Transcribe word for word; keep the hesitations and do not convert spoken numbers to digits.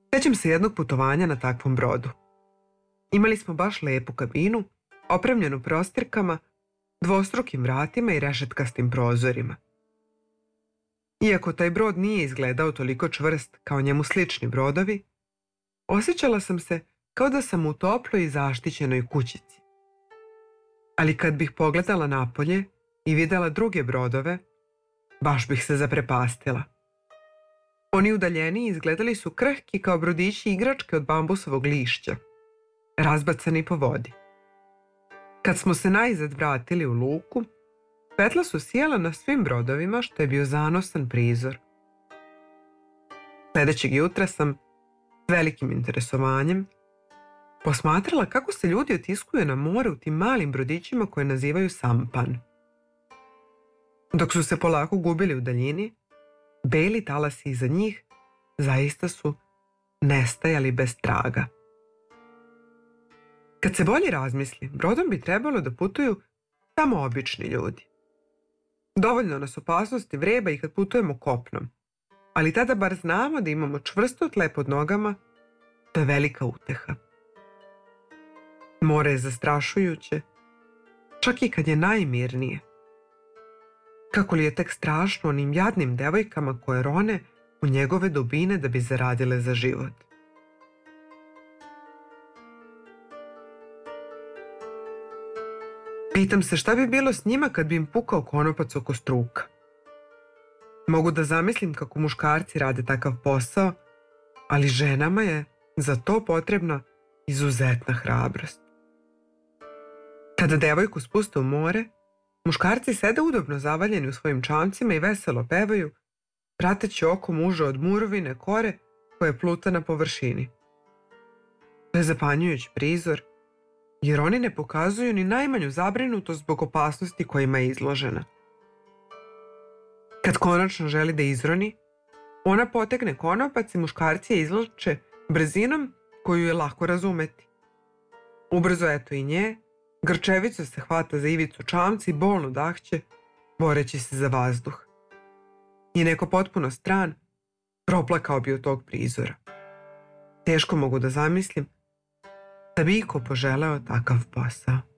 Sećam se jednog putovanja na takvom brodu. Imali smo baš lepu kabinu, opremljenu prostirkama, dvostrukim vratima i rešetkastim prozorima. Iako taj brod nije izgledao toliko čvrst kao njemu slični brodovi, osjećala sam se kao da sam u toploj i zaštićenoj kućici. Ali kad bih pogledala napolje i videla druge brodove, baš bih se zaprepastila. Oni udaljeniji izgledali su krhki kao brodići igračke od bambusovog lišća, razbacani po vodi. Kad smo se najzad vratili u luku, svetla su sijala na svim brodovima, što je bio zanosan prizor. Sledećeg jutra sam, s velikim interesovanjem, posmatrala kako se ljudi otiskuju na more u tim malim brodićima koje nazivaju sampan. Dok su se polako gubili u daljini, beli talasi iza njih zaista su nestajali bez traga. Kad se bolje razmisli, brodom bi trebalo da putuju samo obični ljudi. Dovoljno nas opasnosti vreba i kad putujemo kopnom, ali tada bar znamo da imamo čvrsto tle pod nogama, to je velika uteha. More je zastrašujuće, čak i kad je najmirnije. Kako li je tek strašno onim jadnim devojkama koje rone u njegove dubine da bi zaradile za život. Pitam se šta bi bilo s njima kad bi im pukao konopac oko struka. Mogu da zamislim kako muškarci rade takav posao, ali ženama je za to potrebna izuzetna hrabrost. Kada devojku spuste u more, muškarci sede udobno zavaljeni u svojim čamcima i veselo pevaju, prateći oko muža od murovine kore koje pluta na površini. To je zapanjujući prizor, jer oni ne pokazuju ni najmanju zabrinutost zbog opasnosti kojima je izložena. Kad konačno želi da izroni, ona potegne konopac i muškarci je izvlače brzinom koju je lako razumeti. Ubrzo eto i nje, grčevica se hvata za ivicu čamca i bolno dahće, boreći se za vazduh. I neko potpuno stran proplakao bi od tog prizora. Teško mogu da zamislim da bi iko poželeo takav posao.